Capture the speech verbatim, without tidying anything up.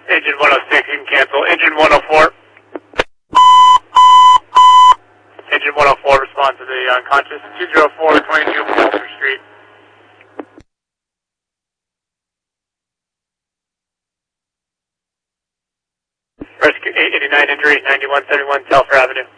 Engine one oh six, you can cancel. Engine one oh four. Engine one oh four, respond to the unconscious. two oh four, twenty-two Walter Street. Rescue eight eighty-nine injury, ninety-one seventy-one Telfair Avenue.